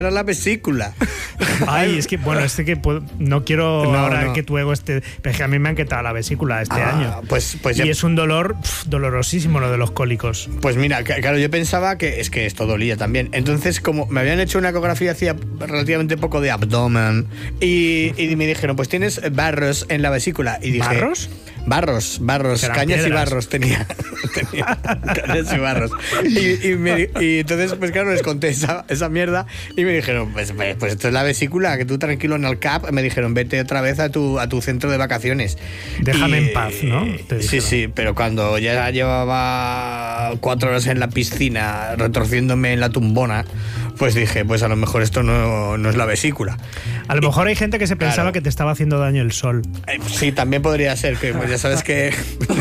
era la vesícula. Ay, es que, bueno, no quiero ahora que tu ego esté... Pero es que a mí me han quitado la vesícula este año. Pues y es un dolor dolorosísimo lo de los cólicos. Pues mira, claro, yo pensaba que esto dolía también. Entonces, como me habían hecho una ecografía hacía relativamente poco de abdomen y me dijeron, pues tienes barros en la vesícula. Y dije, ¿barros? Barros, cañas piedras. Y barros tenía cañas y barros. Y entonces, pues claro, les conté esa mierda y me dijeron, pues esto es la vesícula, que tú tranquilo en el CAP. Me dijeron, vete otra vez a tu centro de vacaciones. Déjame en paz, ¿no? Sí, pero cuando ya llevaba 4 horas en la piscina retorciéndome en la tumbona, pues dije, pues a lo mejor esto no es la vesícula. A lo mejor hay gente que se pensaba que te estaba haciendo daño el sol. Sí, también podría ser, que pues ya sabes que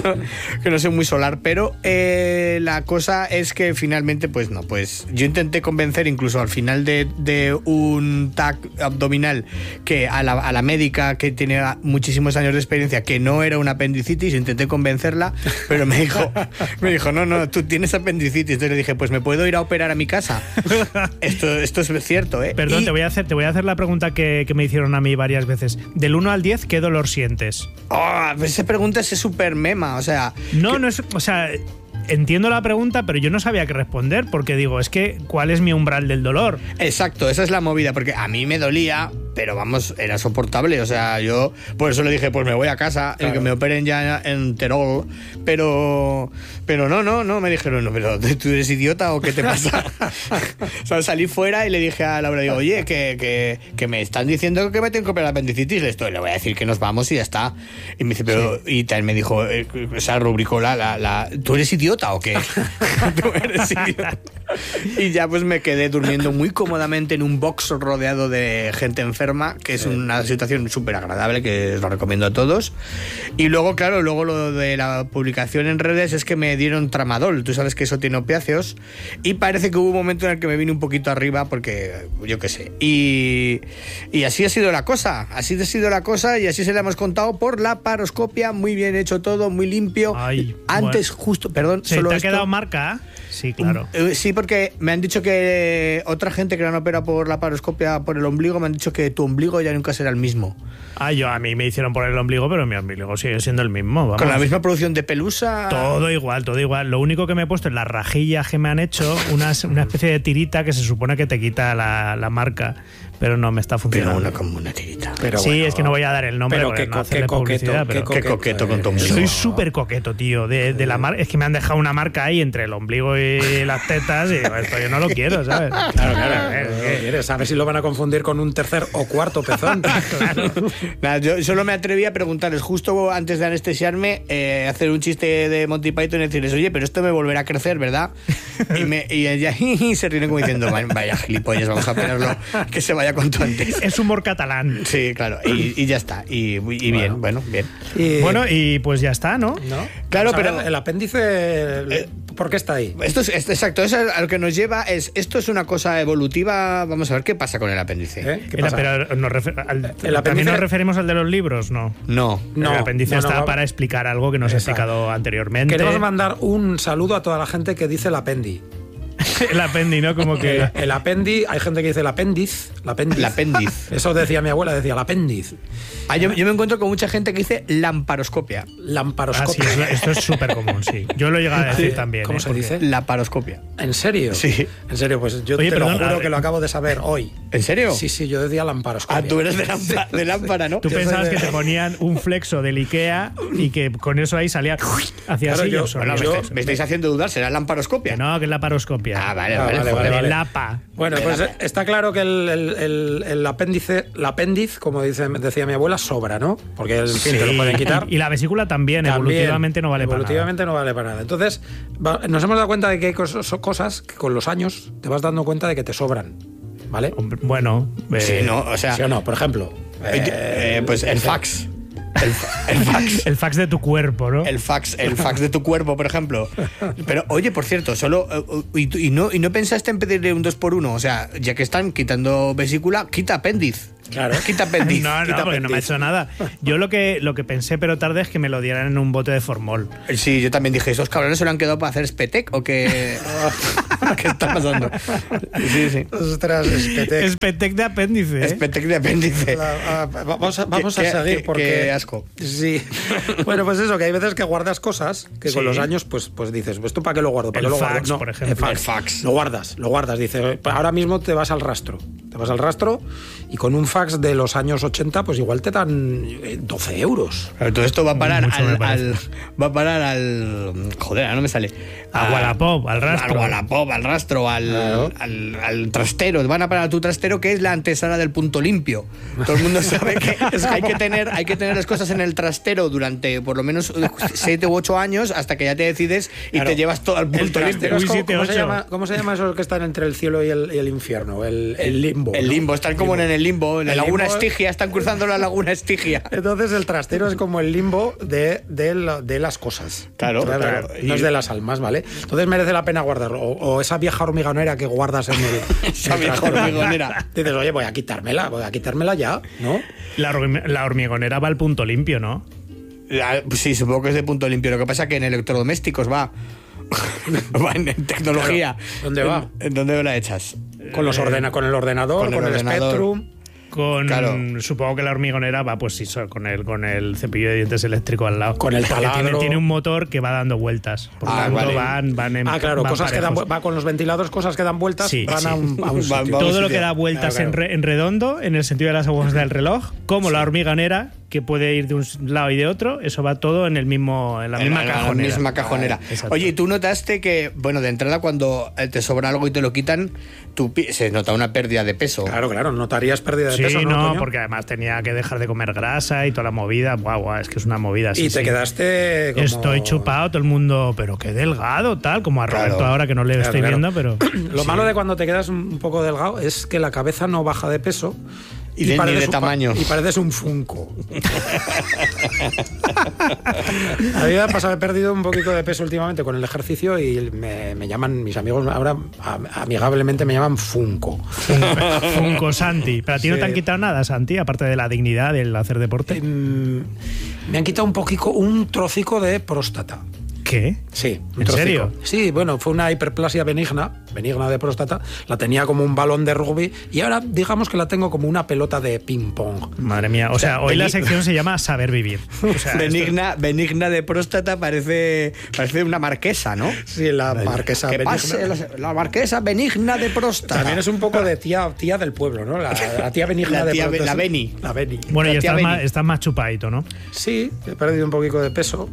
no soy muy solar, pero la cosa es que finalmente, pues no, pues yo intenté convencer incluso al final de un TAC abdominal que a la médica que tiene muchísimos años de experiencia que no era una apendicitis, intenté convencerla, pero me dijo, no, tú tienes apendicitis. Entonces le dije, pues me puedo ir a operar a mi casa. Esto es cierto, ¿eh? Perdón, te voy a hacer la pregunta que me hicieron a mí varias veces. Del 1 al 10, ¿qué dolor sientes? Esa pregunta es súper mema, o sea... No es... O sea, entiendo la pregunta, pero yo no sabía qué responder, porque digo, es que, ¿cuál es mi umbral del dolor? Exacto, esa es la movida, porque a mí me dolía, pero vamos, era soportable, o sea, yo por eso le dije, pues me voy a casa, claro, que me operen ya en Terol, pero no, me dijeron, no, pero ¿tú eres idiota o qué te pasa? O sea, salí fuera y le dije a Laura, digo, oye, que me están diciendo que me tengo que operar apendicitis, le voy a decir que nos vamos y ya está. Y me dice, pero, sí. Y también me dijo, o sea, rubricó ¿tú eres idiota o qué? ¿Tú eres idiota? Y ya pues me quedé durmiendo muy cómodamente en un box rodeado de gente enferma, que es una situación súper agradable, que os lo recomiendo a todos. Y luego, claro, lo de la publicación en redes es que me dieron tramadol. Tú sabes que eso tiene opiáceos. Y parece que hubo un momento en el que me vine un poquito arriba porque, yo qué sé. Y así ha sido la cosa. Y así se la hemos contado por la paroscopia. Muy bien hecho todo, muy limpio. Ay, antes, bueno. Justo, perdón. ¿Se te ha quedado marca? Sí, claro. Sí, porque me han dicho que otra gente que la han operado por la paroscopia por el ombligo me han dicho que tu ombligo ya nunca será el mismo. A mí me hicieron por el ombligo, pero mi ombligo sigue siendo el mismo. Vamos. Con la misma producción de pelusa. Todo igual. Lo único que me he puesto en las rajillas que me han hecho, una especie de tirita que se supone que te quita la marca. Pero no me está funcionando. Pero como una tirita. Pero sí, bueno, es que no voy a dar el nombre. Pero qué coqueto con tu ombligo. Soy súper coqueto, tío. De la marca. Es que me han dejado una marca ahí entre el ombligo y las tetas. Y esto yo no lo quiero, ¿sabes? Claro. ¿Quieres? A ver si lo van a confundir con un tercer o cuarto pezón. Claro. Nada, yo solo me atreví a preguntarles, justo antes de anestesiarme, hacer un chiste de Monty Python y decirles, oye, pero esto me volverá a crecer, ¿verdad? Y ella se ríen como diciendo, vaya gilipollas, vamos a operarlo, que se vaya cuanto antes. Es humor catalán. Sí, claro, y ya está. Y bien, bueno, bien. Bueno, y pues ya está, ¿no? Claro, pero pero el apéndice, ¿por qué está ahí? Esto es exacto, eso a lo que nos lleva esto es una cosa evolutiva. Vamos a ver qué pasa con el apéndice. ¿Qué pasa? Pero ¿también nos referimos al de los libros? No. El apéndice está para explicar algo que nos he explicado anteriormente. Queremos mandar un saludo a toda la gente que dice el apendi. El apendi, ¿no? Como que... El apendi, hay gente que dice el apéndiz. El apéndiz. Eso decía mi abuela, decía el apéndiz. Yo me encuentro con mucha gente que dice lamparoscopia. Lamparoscopia. Sí, esto es súper común, sí. Yo lo he llegado a decir también. ¿Cómo se dice? Laparoscopia. ¿En serio? Sí. En serio, pues yo te lo juro que lo acabo de saber hoy. ¿En serio? Sí, yo decía lamparoscopia. Tú eres de lámpara, ¿no? Tú pensabas que te ponían un flexo del Ikea y que con eso ahí salía hacia así. Me estáis haciendo dudar, ¿será lamparoscopia? No, que es laparoscopia. Vale. Lapa. Bueno, pues está claro que el apéndiz, como decía mi abuela, sobra, ¿no? Porque en fin, te lo pueden quitar. Y la vesícula también, evolutivamente no vale para nada. Evolutivamente no vale para nada. Entonces, nos hemos dado cuenta de que hay cosas que con los años te vas dando cuenta de que te sobran, ¿vale? Bueno, sí, no, o sea, ¿sí o no? Por ejemplo, pues el fax. El fax de tu cuerpo, ¿no? El fax de tu cuerpo, por ejemplo. Pero, oye, por cierto, y no pensaste en pedirle un 2x1. O sea, ya que están quitando vesícula, quita apéndice. Claro. Quita apéndice. No, porque no me ha hecho nada. Yo lo que pensé, pero tarde, es que me lo dieran en un bote de formol. Sí, yo también dije, ¿esos cabrones se lo han quedado para hacer Spetec o qué? ¿Qué está pasando? Sí. Ostras, Spetec. Spetec de apéndice. Spetec de apéndice. Vamos a seguir porque... Qué asco. Sí. Bueno, pues eso, que hay veces que guardas cosas que con los años pues dices, pues ¿tú para qué lo guardo? ¿Para qué lo fax, guardo? No, por ejemplo. El fax. Lo guardas. Dices, ahora mismo te vas al rastro. Y con un fax de los años 80, pues igual te dan 12 euros. Pero todo esto va a parar al... Joder, ahora no me sale. A Wallapop, al rastro. Al Wallapop, al rastro, al trastero. Van a parar a tu trastero, que es la antesala del punto limpio. Todo el mundo sabe que hay que tener las cosas en el trastero durante por lo menos 7 u 8 años hasta que ya te decides y te llevas todo al punto limpio. ¿Cómo se llama eso que están entre el cielo y el infierno? El limbo. El limbo, están como en el limbo, en la laguna limbo... Estigia, están cruzando la laguna Estigia. Entonces el trastero es como el limbo de las cosas. Claro. No es de las almas, ¿vale? Entonces merece la pena guardarlo. O esa vieja hormigonera que guardas en el... Esa vieja hormigonera. Dices, oye, voy a quitármela ya, ¿no? La hormigonera va al punto limpio, ¿no? Sí, supongo que es de punto limpio. Lo que pasa es que en electrodomésticos va en tecnología. Claro. ¿Dónde va? ¿En dónde la echas? Con el ordenador, con el Spectrum. Supongo que la hormigonera va, pues sí, con el cepillo de dientes eléctrico al lado. Con el taladro. Tiene un motor que va dando vueltas. Por tanto, vale. van en claro, van cosas parejos. que va con los ventiladores, cosas que dan vueltas, sí, van a un sitio. Todo lo que da vueltas en redondo, en el sentido de las agujas del reloj, como la hormigonera, que puede ir de un lado y de otro, eso va todo en la misma cajonera. La misma cajonera. Oye, ¿y tú notaste que, bueno, de entrada cuando te sobra algo y te lo quitan, se nota una pérdida de peso? Claro, notarías pérdida de peso. Sí, no, porque además tenía que dejar de comer grasa y toda la movida. Guau, es que es una movida. Y te quedaste como... Estoy chupado, todo el mundo, pero qué delgado, tal, como a Roberto ahora, que no le estoy viendo, pero... Lo malo de cuando te quedas un poco delgado es que la cabeza no baja de peso. Y de tamaño. Y pareces un Funko. A mí me ha pasado, he perdido un poquito de peso últimamente con el ejercicio y me llaman, mis amigos ahora amigablemente me llaman Funko. Funko Santi. ¿Pero a ti no te han quitado nada, Santi, aparte de la dignidad del hacer deporte? Me han quitado un trocico de próstata. ¿Qué? Sí. ¿En serio? Sí, bueno, fue una hiperplasia benigna de próstata. La tenía como un balón de rugby y ahora digamos que la tengo como una pelota de ping-pong. Madre mía, o sea, hoy la sección se llama Saber Vivir. O sea, benigna de próstata parece una marquesa, ¿no? Sí, la marquesa benigna. La marquesa benigna de próstata. También es un poco de tía del pueblo, ¿no? La tía benigna de próstata. La Beni. La Beni. Bueno, y estás más chupadito, ¿no? Sí, he perdido un poquito de peso.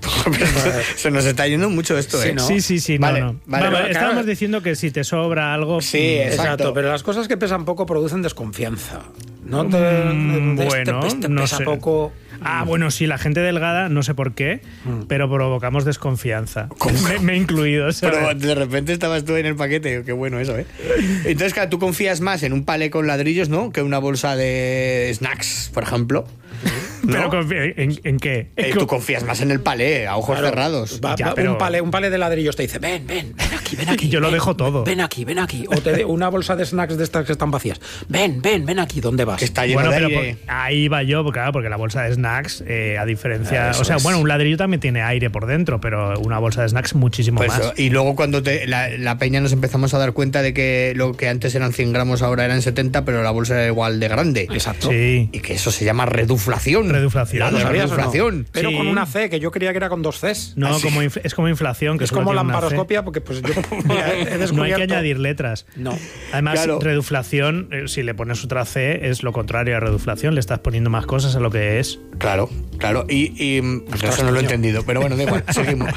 Se nos está yendo mucho esto, ¿eh? Sí, vale, no. Vale, estábamos diciendo que si te sobra algo... Sí, exacto. Pero las cosas que pesan poco producen desconfianza. ¿No? No pesa sé. Poco... Bueno, sí, la gente delgada, no sé por qué, pero provocamos desconfianza. Me he incluido, ¿sabes? Pero de repente estabas tú en el paquete, qué bueno eso, ¿eh? Entonces, claro, tú confías más en un palé con ladrillos, ¿no? Que una bolsa de snacks, por ejemplo. ¿No? ¿Pero en qué? Tú confías más en el palé, a ojos cerrados. Un palé de ladrillos te dice, ven aquí. Yo lo dejo todo. Ven aquí. O te una bolsa de snacks de estas que están vacías. Ven aquí, ¿dónde vas? Que está lleno de aire. Ahí va yo, claro, porque la bolsa de snacks, a diferencia... un ladrillo también tiene aire por dentro, pero una bolsa de snacks muchísimo más. Y luego cuando la peña nos empezamos a dar cuenta de que lo que antes eran 100 gramos ahora eran 70, pero la bolsa era igual de grande. Exacto. Sí. Y que eso se llama reduflación. Reduflación. Pero con una C, que yo creía que era con 2 Cs. No, es como inflación. Que es como lamparoscopia, porque pues yo he descubierto... No hay que añadir letras. No. Además, reduflación, si le pones otra C, es lo contrario a reduflación. Le estás poniendo más cosas a lo que es. Claro. Y eso no lo he entendido, pero bueno, da igual, seguimos.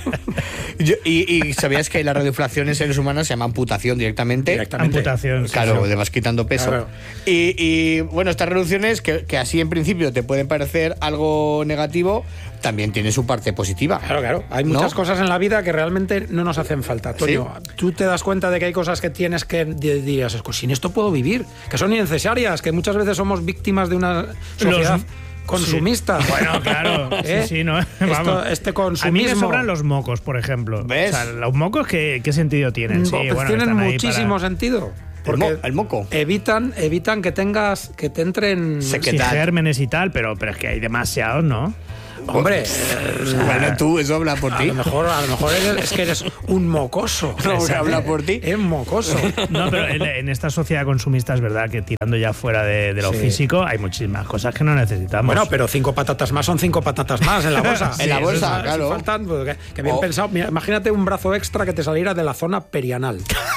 Y sabías que la reduflación en seres humanos se llama amputación directamente. Amputación, claro, te vas quitando peso. Claro. Y bueno, estas reducciones, que así en principio te pueden parecer algo negativo, también tiene su parte positiva. Claro. Hay muchas cosas en la vida que realmente no nos hacen falta. Toño, tú te das cuenta de que hay cosas que tienes que dirías, sin esto puedo vivir, que son innecesarias, que muchas veces somos víctimas de una sociedad consumista. Sí. Bueno, claro. Sí, ¿no? Este consumismo. A mí me sobran los mocos, por ejemplo. ¿Ves? O sea, los mocos, ¿qué sentido tienen? Tienen muchísimo sentido. Porque el moco. Evitan que te entren Sí, gérmenes y tal, pero es que hay demasiados, ¿no? Hombre, bueno, tú, eso habla por a ti. lo mejor es que eres un mocoso. No, que habla por ti. Es mocoso. No, pero en esta sociedad consumista es verdad que tirando ya fuera de lo físico hay muchísimas cosas que no necesitamos. Bueno, pero 5 patatas más son 5 patatas más en la bolsa. En la bolsa, Si claro. faltan, pues, que bien pensado. Mira, imagínate un brazo extra que te saliera de la zona perianal.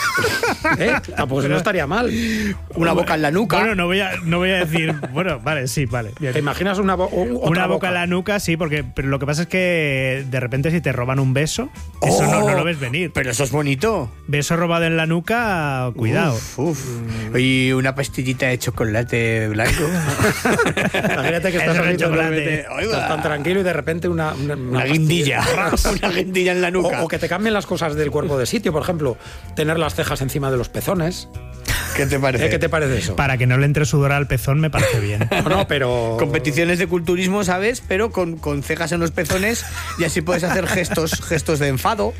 Pues no estaría mal. Una boca en la nuca. Bueno, no voy a decir. Bueno, vale, sí, vale. Bien. ¿Te imaginas una boca en la nuca, sí, pero lo que pasa es que de repente si te roban un beso, eso no lo ves venir. Pero eso es bonito. Beso robado en la nuca, cuidado. Uf. Y una pastillita de chocolate blanco. Imagínate que estás, Eso es chocolate. estás tan tranquilo y de repente una guindilla. Una guindilla en la nuca. O que te cambien las cosas del cuerpo de sitio. Por ejemplo, tener las cejas encima de los pezones. ¿Qué te parece? ¿Qué te parece eso? Para que no le entre sudor al pezón me parece bien. No, pero... Competiciones de culturismo, ¿sabes? Pero con cejas en los pezones y así puedes hacer gestos de enfado,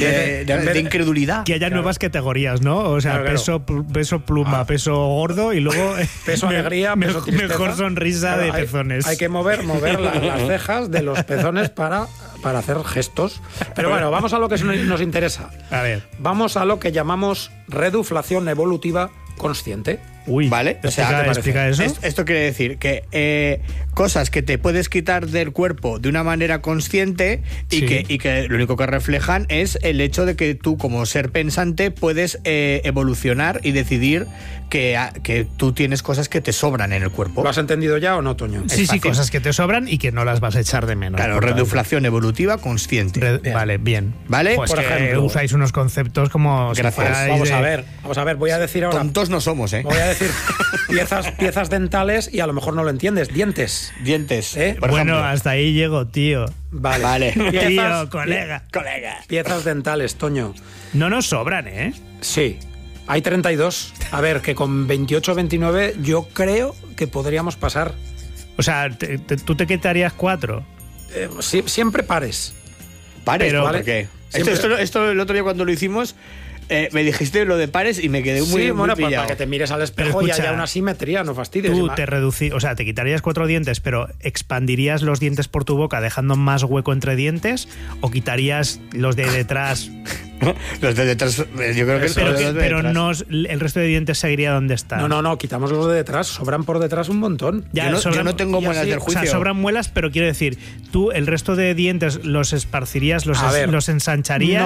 de incredulidad. Que haya nuevas categorías, ¿no? O sea, Claro. peso pluma, peso gordo y luego Peso alegría, peso tristeza. mejor sonrisa de Hay- pezones. Hay que mover las cejas de los pezones para hacer gestos. Pero bueno, vamos a lo que nos interesa. A ver. Vamos a lo que llamamos reduflación evolutiva consciente. Uy, ¿Vale? O sea, explica eso. Esto quiere decir que cosas que te puedes quitar del cuerpo de una manera consciente Sí. y que lo único que reflejan es el hecho de que tú como ser pensante puedes evolucionar y decidir que tú tienes cosas que te sobran en el cuerpo. ¿Lo has entendido ya o no, Toño? Sí, fácil. cosas que te sobran y que no las vas a echar de menos. Claro, por tanto. reduflación evolutiva consciente. Vale, bien. ¿Vale? Pues Por que ejemplo. usáis unos conceptos como si Gracias. fuerais Vamos de- a ver, voy a decir ahora. Tontos no somos, ¿eh? Voy a decir piezas dentales y a lo mejor no lo entiendes. Dientes. Dientes. Por Bueno, ejemplo. hasta ahí llego, tío. Vale. Tío, colega. Piezas dentales, Toño. No nos sobran, ¿eh? Sí. Hay 32. A ver, que con 28 o 29 yo creo que podríamos pasar. O sea, tú te quitarías 4. Siempre pares. Pares, Pero, ¿por ¿vale? qué? Siempre- Esto el otro día cuando lo hicimos, me dijiste lo de pares y me quedé muy, Sí, bueno, muy pues pillado. para que te mires al espejo Pero y escucha, haya una simetría, no fastidies. Tú te quitarías 4 dientes, pero ¿expandirías los dientes por tu boca dejando más hueco entre dientes? ¿O quitarías los de detrás? Los de detrás, yo creo que Pero, los de pero detrás. no, el resto de dientes seguiría donde están. No, quitamos los de detrás, sobran por detrás un montón. Ya, yo no tengo y muelas así, del o juicio. O sea, sobran muelas, pero quiero decir, tú el resto de dientes los esparcirías, A ver. los ensancharías.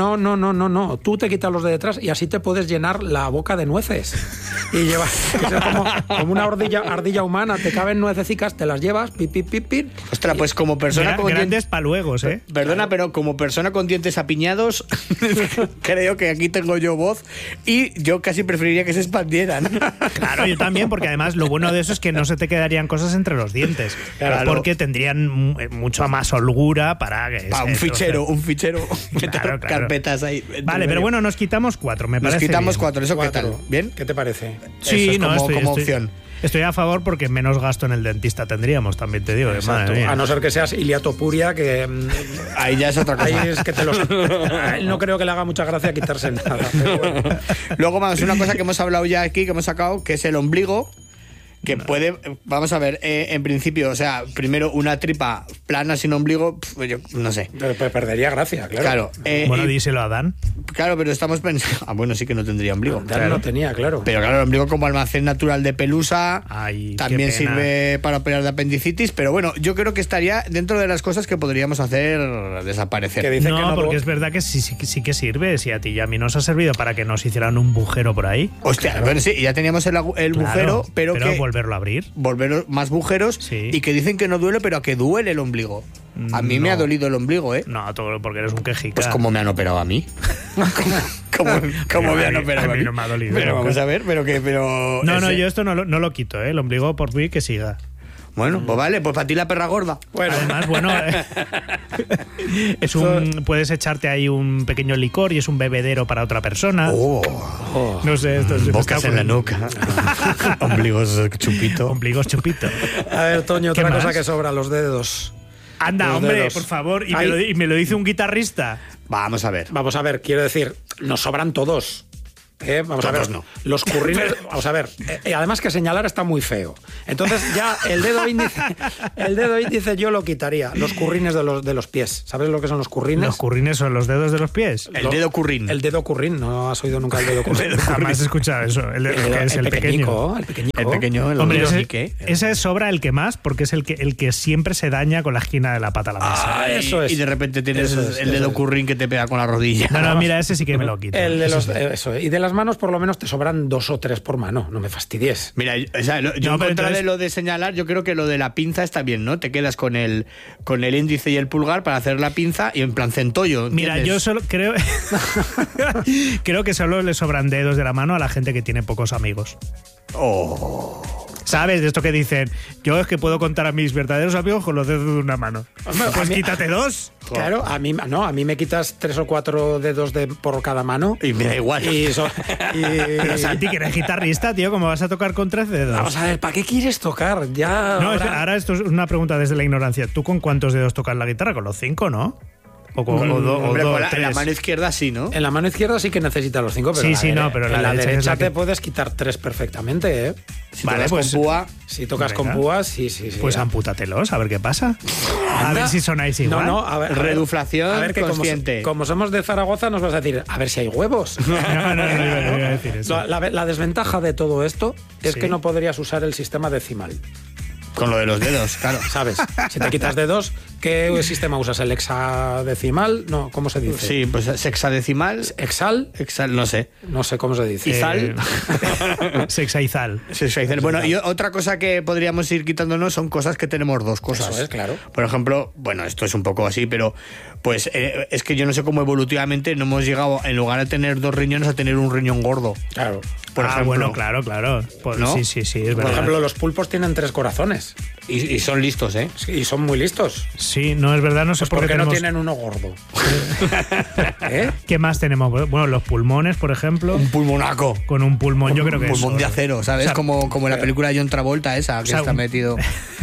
No. Tú te quitas los de detrás y así te puedes llenar la boca de nueces. Y llevas que sea como una ardilla humana, te caben nuececicas, te las llevas, pip. Ostras, pues como persona con Grandes dientes... paluegos, ¿eh? Perdona, pero como persona con dientes apiñados, creo que aquí tengo yo voz y yo casi preferiría que se expandieran. Claro, yo también, porque además lo bueno de eso es que no se te quedarían cosas entre los dientes. Claro. Porque tendrían mucha más holgura para que... Pa, un fichero. Claro. Carpetas ahí. Vale, pero bueno, nos quitamos 4, me Nos parece quitamos bien. 4, ¿eso qué tal? Cuatro. ¿Bien? ¿Qué te parece? Sí, Eso es como opción. Estoy a favor porque menos gasto en el dentista tendríamos, también te digo. Exacto. Madre mía. A no ser que seas iliatopuria, que Ahí ya es otra cosa. ahí es que a él no creo que le haga mucha gracia quitarse nada. Pero bueno. Luego, vamos, una cosa que hemos hablado ya aquí, que hemos sacado, que es el ombligo. Que puede, vamos a ver, en principio, o sea, primero una tripa plana sin ombligo, yo no sé. Pero perdería gracia, claro. Claro, Bueno, díselo a Dan. claro, pero estamos pensando. Ah, bueno, sí que no tendría ombligo. Dan Claro. no tenía, claro. Pero claro, el ombligo como almacén natural de pelusa Ay, también qué pena. sirve para operar de apendicitis, pero bueno, yo creo que estaría dentro de las cosas que podríamos hacer desaparecer. Que dicen No, que no porque es verdad que sí que sirve. Si a ti y a mí nos ha servido para que nos hicieran un bujero por ahí. Hostia, bueno, sí, ya teníamos el Claro, bujero, pero que volverlo a abrir. volver más bujeros Sí. y que dicen que no duele, pero a que duele el ombligo. A mí me No. ha dolido el ombligo, ¿eh? No, todo porque eres un quejica. Pues como me han operado a mí. como me han operado a mí no me ha dolido Pero nunca. vamos a ver, pero No, ese- yo esto no lo quito, ¿eh? El ombligo por mí que siga. Bueno, pues vale, pues para ti la perra gorda. Bueno, Además, bueno, puedes echarte ahí un pequeño licor y es un bebedero para otra persona. No sé, esto se me Bocas está en la ocurriendo. nuca. Ombligos chupito. Ombligos chupito. a ver, Toño, ¿Qué otra más? cosa que sobra, los dedos. Anda, Los hombre, dedos. por favor. Y Ahí. me lo dice un guitarrista. Vamos a ver. Vamos a ver, quiero decir, nos sobran todos. Vamos a ver, Todos no. los currines, vamos a ver, además que señalar está muy feo. Entonces ya el dedo índice yo lo quitaría. Los currines de los pies. ¿Sabes lo que son los currines? ¿Los currines son los dedos de los pies? El dedo currín. El dedo currín, ¿no has oído nunca el dedo currín? Jamás he escuchado eso. El pequeño. El pequeñico. El pequeño, el Hombre, meñique. ese sobra el que más, porque es el que siempre se daña con la esquina de la pata a la mesa. Ah, eso es. Y de repente tienes el dedo currín que te pega con la rodilla. No, mira, ese sí que me lo quito. El de los, Ese sí. eso. Y de las manos por lo menos te sobran 2 o 3 por mano, no me fastidies. Mira, o sea, yo No, en pero contra entonces- de lo de señalar, yo creo que lo de la pinza está bien, ¿no? Te quedas con el índice y el pulgar para hacer la pinza y en plan centollo. Mira, ¿entiendes? yo solo creo creo que solo le sobran dedos de la mano a la gente que tiene pocos amigos. Oh. ¿Sabes? De esto que dicen, yo es que puedo contar a mis verdaderos amigos con los dedos de una mano. Pues quítate 2. Claro, a mí me quitas 3 o 4 dedos por cada mano. Y me da igual. Pero Santi, que eres guitarrista, tío, ¿cómo vas a tocar con 3 dedos? Vamos a ver, ¿para qué quieres tocar? Ya. No, ahora esto es una pregunta desde la ignorancia. ¿Tú con cuántos dedos tocas la guitarra? ¿Con los 5, no? ¿O con Hombre, o con la 3? mano izquierda sí, ¿no? En la mano izquierda sí que necesitas los 5, pero Sí, en la sí, no, pero en la la derecha es derecha la que- te puedes quitar 3 perfectamente, ¿eh? Si Vale, tocas pues- con púa. Si tocas Venga. con púas, sí. Pues ampútatelos, a ver qué pasa. A ver si sonáis igual. No, a ver. Reduflación que consciente. como somos de Zaragoza, nos vas a decir, a ver si hay huevos. No, iba a decir eso. La desventaja de todo esto es Sí. que no podrías usar el sistema decimal. Con lo de los dedos, claro. ¿Sabes? Si te quitas dedos, ¿qué sistema usas? ¿El hexadecimal? No, ¿cómo se dice? Sí, pues sexadecimal. ¿Exal? No sé. No sé cómo se dice. Izal. Sexaizal. Sexaizal. Bueno, y otra cosa que podríamos ir quitándonos son cosas que tenemos 2 cosas. Eso es, claro. Por ejemplo, bueno, esto es un poco así, pero pues es que yo no sé cómo evolutivamente no hemos llegado, en lugar de tener 2 riñones, a tener un riñón gordo. Claro. Por ejemplo. Bueno, claro. Pues, ¿No? Sí, es verdad. Por ejemplo, los pulpos tienen 3 corazones. Y son listos, ¿eh? Y son muy listos. Sí, no es verdad, no sé por ¿Por qué qué no tenemos... tienen uno gordo? ¿Eh? ¿Qué más tenemos? Bueno, los pulmones, por ejemplo. Un pulmonaco. Con un pulmón, yo creo que Un pulmón es de acero, ¿sabes? O sea, como en la película de John Travolta esa, que o sea, está un- metido.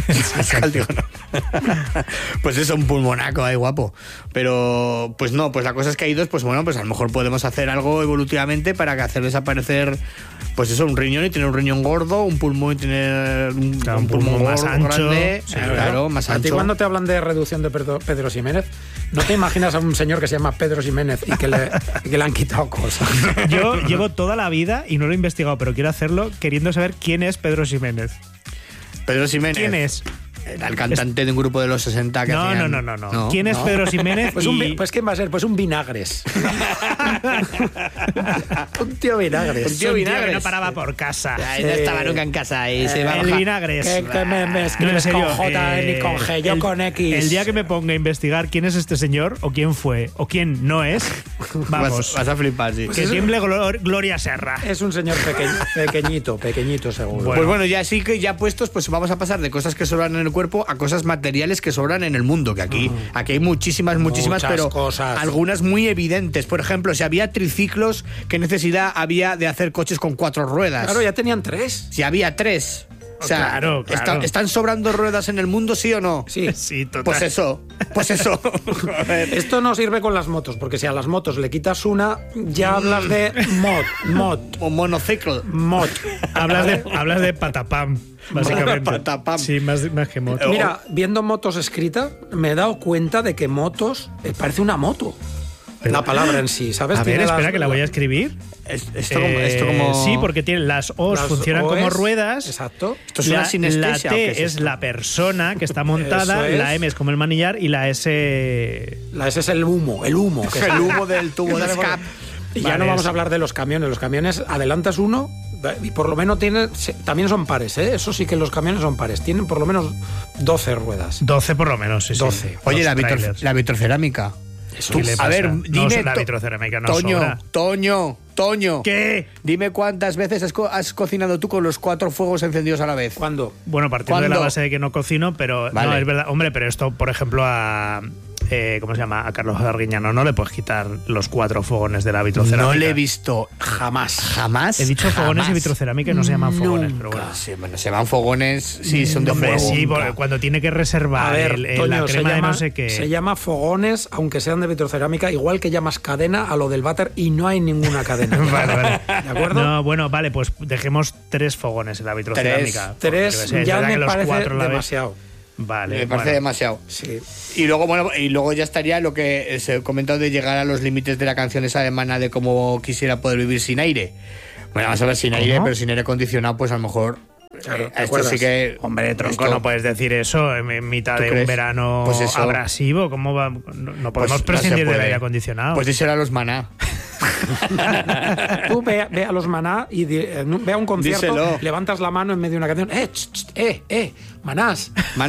Pues eso, un pulmonaco ahí guapo. Pero, pues no, pues la cosa es que hay 2, pues bueno, pues a lo mejor podemos hacer algo evolutivamente para que hacer desaparecer, pues eso, un riñón y tener un riñón gordo, un pulmón y tener un pulmón más gordo, ancho. grande. Sí, claro, más A ti ancho. cuando te hablan de reducción de Pedro Ximénez, ¿no te imaginas a un señor que se llama Pedro Ximénez y que le han quitado cosas? Yo llevo toda la vida, y no lo he investigado, pero quiero hacerlo, queriendo saber quién es Pedro Ximénez. Pedro Ximénez. ¿Quién es? Era el cantante de un grupo de los 60 que No. hacían... ¿Quién es Pedro Ximénez? Pues, pues ¿quién va a ser? Pues un vinagres. Un tío vinagres. Un tío Un vinagres. que no paraba por casa. Ay, no estaba nunca en casa y se va a El bajar. vinagres. Que me No, en escribes serio, con J ni con G, yo con X. El día que me ponga a investigar quién es este señor, o quién fue, o quién no es, vamos. Vas a flipar, sí. Que tiemble Gloria Serra. Es un señor pequeñito seguro. Pues bueno, ya sí que ya puestos, pues vamos a pasar de cosas que sobran en el cuerpo a cosas materiales que sobran en el mundo, que aquí hay muchísimas, Muchas pero cosas. algunas muy evidentes. Por ejemplo, si había triciclos, ¿qué necesidad había de hacer coches con 4 ruedas? Claro, ya tenían 3. Si había 3. O sea, Claro. ¿están sobrando ruedas en el mundo, sí o no? Sí. Sí, total. Pues eso. A ver. Esto no sirve con las motos, porque si a las motos le quitas una, ya hablas de mod. Un monociclo. Hablas de patapam, básicamente. Patapam. Sí, más que moto. Mira, viendo motos escrita, me he dado cuenta de que motos parece una moto. Pero- La palabra en sí, ¿sabes? A ver, Tiene espera, las- que la voy a escribir. Esto como... Sí, porque tiene las O's las funcionan como OS, ruedas. Exacto. ¿Esto es una La sinestesia o qué T es es la persona que está montada, Eso es. la M es como el manillar y la S... Ese es el humo. Que el humo del tubo de escape. Y ya Vale, no vamos eso. a hablar de los camiones. Los camiones adelantas uno y por lo menos también son pares, ¿eh? Eso sí que los camiones son pares. Tienen por lo menos 12 ruedas. 12 por lo menos, sí. 12. Oye, Los la trailers. vitrocerámica. Eso ¿Qué es. le A pasa? ver, No, dime... la vitrocerámica no Toño, sobra. Toño. ¿Qué? Dime cuántas veces has cocinado tú con los 4 fuegos encendidos a la vez. ¿Cuándo? Bueno, partiendo de la ¿Cuándo? base de que no cocino, pero Vale. no, es verdad. Hombre, pero esto, por ejemplo, ¿cómo se llama? A Carlos Arguiñano no le puedes quitar los 4 fogones de la vitrocerámica. No le he visto jamás. He dicho fogones y vitrocerámica y no se llaman fogones, Nunca. pero bueno. Sí, bueno, se llaman fogones, sí, son de Hombre, fuego. sí, porque cuando tiene que reservar A ver, Toño, la crema de no sé qué. se llama fogones, aunque sean de vitrocerámica, igual que llamas cadena a lo del váter y no hay ninguna cadena. Vale. ¿De acuerdo? No, bueno, vale, pues dejemos 3 fogones en la vitrocerámica. Tres Porque, es ya verdad me que los parece 4 a la vez- demasiado. Vale, Me parece bueno. demasiado. Sí. Y luego ya estaría lo que se ha comentado de llegar a los límites de la canción esa de Maná de cómo quisiera poder vivir sin aire. Bueno, vamos a ver, sin aire, pero sin aire acondicionado, pues a lo mejor. Claro, ¿te esto acuerdas? sí que. Hombre, tronco, esto- no puedes decir eso en mitad ¿Tú de un crees? verano Pues eso. abrasivo. ¿Cómo va? No Pues podemos no se prescindir del puede. aire acondicionado. Pues díselo a los Maná. Tú ve a los Maná y ve a un concierto, Díselo. levantas la mano en medio de una canción, Manás.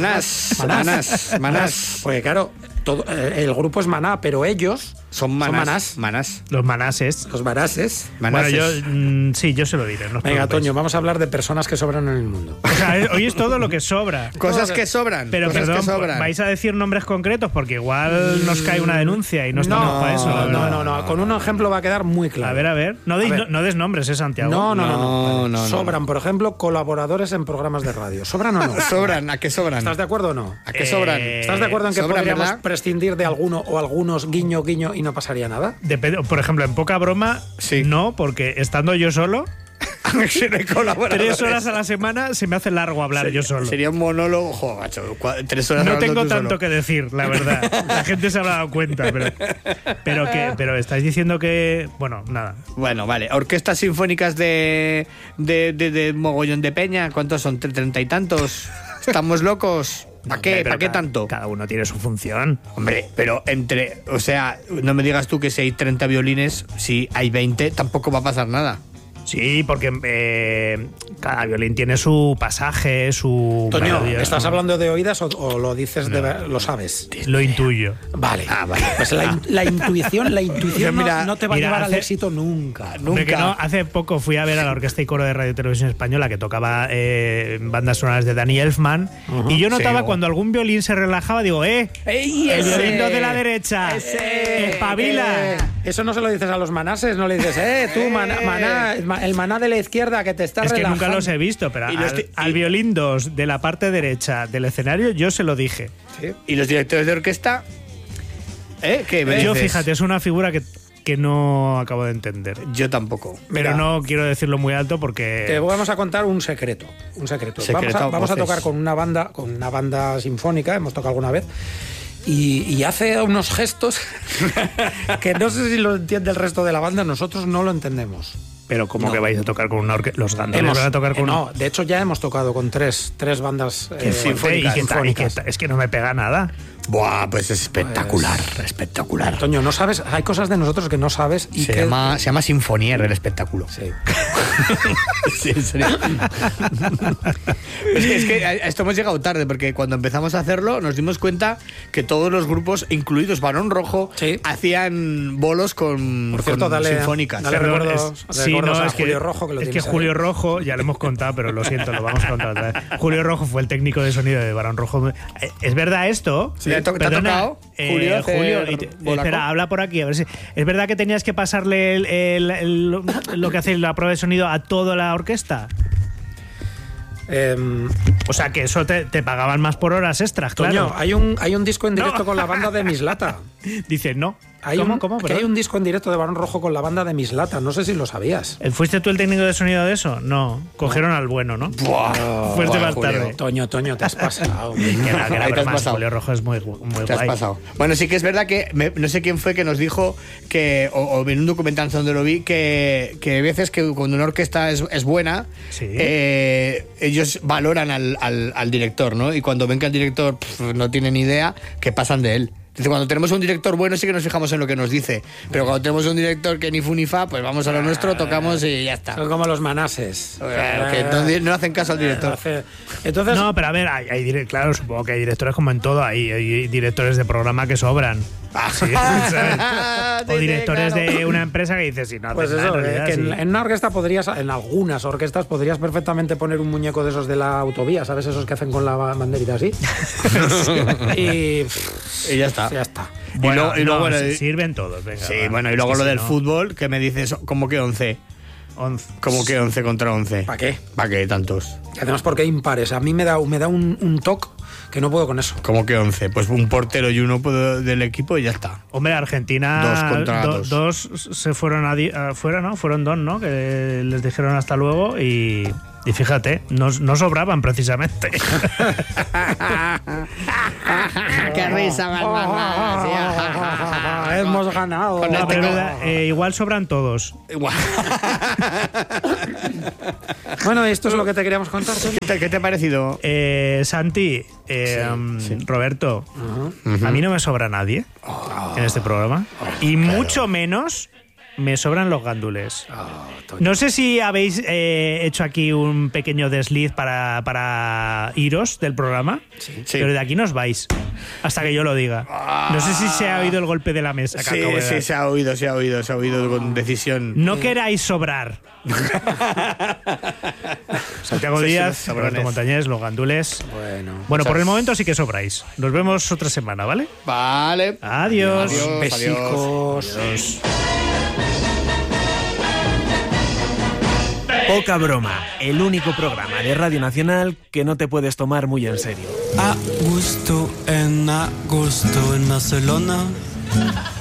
Manás. Porque claro, el grupo es Maná, pero ellos Son Manás. Los manases. los manases. Manases. Bueno, sí, yo se lo diré. No os Venga, preocupéis. Toño, vamos a hablar de personas que sobran en el mundo. O sea, hoy es todo lo que sobra. Cosas que sobran. Pero cosas perdón, que sobran. vais a decir nombres concretos porque igual nos cae una denuncia y no estamos para eso. la verdad. no. Con un ejemplo va a quedar muy claro. A ver. No des nombres, Santiago. No. No. Sobran, por ejemplo, colaboradores en programas de radio. ¿Sobran o no? Sobran, ¿a qué sobran? ¿Estás de acuerdo o no? ¿A qué sobran? ¿Estás de acuerdo en que Sobran, podríamos ¿verdad? prescindir de alguno o algunos guiño y no pasaría nada? Depende, por ejemplo, en poca broma, Sí. no, porque estando yo solo, De colaboradores. 3 horas a la semana se me hace largo hablar yo solo. Sería un monólogo, joder, macho, 3 horas No hablando tengo tú tanto solo. que decir, la verdad. La gente se habrá dado cuenta, pero estáis diciendo que, bueno, nada. Bueno, vale. Orquestas sinfónicas de mogollón de peña, ¿cuántos son? ¿30 y tantos? ¿Estamos locos? ¿Para qué? Hombre, ¿Para pero qué tanto? Cada uno tiene su función. Hombre, pero o sea, no me digas tú que si hay 30 violines, si hay 20, tampoco va a pasar nada. Sí, porque cada violín tiene su pasaje, su Toño, melodía. ¿estás hablando de oídas o lo dices lo sabes? Lo intuyo. Vale. Vale. Pues la intuición Mira, no te va a mira, llevar al hace- éxito nunca. Hombre, que no, hace poco fui a ver a la Orquesta y Coro de Radio y Televisión Española que tocaba bandas sonoras de Danny Elfman y yo notaba sí. cuando algún violín se relajaba, digo, ¡Ey, el ese! violín de la derecha, espabila. Eso no se lo dices a los manases, no le dices, tú, maná, el maná de la izquierda que te está Es que relajando. nunca los he visto, pero Y los al violín 2 de la parte derecha del escenario yo se lo dije. ¿Y los directores de orquesta? ¿Qué me Yo, dices? fíjate, es una figura que no acabo de entender. Yo tampoco. Pero Mira. no quiero decirlo muy alto Te porque... vamos a contar un secreto. Secreto, Vamos a voces. tocar con una banda sinfónica, hemos tocado alguna vez. Y hace unos gestos que no sé si lo entiende el resto de la banda, nosotros no lo entendemos. Pero ¿cómo No. que vais a tocar con una orquesta? Los gandoles van a tocar con no, de hecho ya hemos tocado con tres bandas Qué fuerte, sinfónicas. es que no me pega nada. Buah, pues es espectacular, espectacular. Toño, no sabes, hay cosas de nosotros que no sabes y Se que llama Sinfonier el espectáculo. Sí. Sí, en serio. es que a esto hemos llegado tarde, porque cuando empezamos a hacerlo nos dimos cuenta que todos los grupos, incluidos Barón Rojo, Sí. hacían bolos con, Por cierto, con dale- sinfónicas. dale Perdón, recuerdos a es que, Julio Rojo, que lo es que tienes ahí. Julio Rojo, ya lo hemos contado, pero lo siento, lo vamos a contar otra vez. Julio Rojo fue el técnico de sonido de Barón Rojo. ¿Es verdad esto? Sí, ¿te ha tocado? Julio, Julio, hacer bolaco. espera, habla por aquí, a ver si. ¿Es verdad que tenías que pasarle lo que hace la prueba de sonido a toda la orquesta? O sea, que eso te pagaban más por horas extras, Toño, claro. hay un disco en directo No. con la banda de Mislata. Dice, no. ¿Cómo? ¿Cómo? Que Perdón. hay un disco en directo de Barón Rojo con la banda de Mislata. No sé si lo sabías. ¿Fuiste tú el técnico de sonido de eso? No. Cogieron al bueno, ¿no? Fuiste más Julio. tarde. Toño, te has pasado. Que era Ahí te has broma, pasado. Julio Rojo es muy Te has guay. pasado. Bueno, sí que es verdad que no sé quién fue que nos dijo que, o en un documental donde lo vi, que hay veces que cuando una orquesta es buena, Sí. ellos valoran al director, ¿no? Y cuando ven que el director no tiene ni idea, que pasan de él. Dice, cuando tenemos un director bueno sí que nos fijamos en lo que nos dice, pero cuando tenemos un director que ni fu ni fa, pues vamos a lo nuestro, tocamos y ya está. Son como los manases. Que no hacen caso al director. Entonces, No, pero a ver, claro, supongo que hay directores como en todo, hay directores de programa que sobran. Sí, ¿sabes? O directores de una empresa que dices, si no haces Pues nada, eso, en realidad, que sí. en una orquesta en algunas orquestas podrías perfectamente poner un muñeco de esos de la autovía, ¿sabes? Esos que hacen con la banderita así. y ya está. Ya está. Bueno, y luego sirven todos, venga. sí, va. bueno, y luego Es que lo si del no, fútbol, que me dices, ¿cómo que 11? 11. ¿Cómo que 11 contra 11? ¿Para qué? ¿Para qué tantos? Y además, porque impares. A mí me da un toque que no puedo con eso. ¿Cómo que 11? Pues un portero y uno del equipo y ya está. Hombre, Argentina, Dos contra dos. dos se fueron afuera, ¿no? Fueron dos, ¿no? Que les dijeron hasta luego y fíjate, no sobraban precisamente. ¡Qué risa más! Hemos ganado. Con No, este pero co- igual sobran todos. Igual. Bueno, esto es lo que te queríamos contar, Tony. ¿Qué te ha parecido? Santi, Roberto, a mí no me sobra nadie en este programa. Y mucho menos me sobran los gandules. No sé si habéis hecho aquí un pequeño desliz para iros del programa, Sí. pero de aquí no os vais hasta que yo lo diga. No sé si se ha oído el golpe de la mesa que acabo de dar. Sí, se ha oído con decisión. No queráis sobrar. Santiago Sí, Díaz, sí, Roberto sobrones. Montañés, los gandules. Bueno, por el momento sí que sobráis. Nos vemos otra semana, ¿vale? Vale. Adiós. Adiós. Besicos. Adiós. Poca broma, el único programa de Radio Nacional que no te puedes tomar muy en serio. A gusto en Barcelona.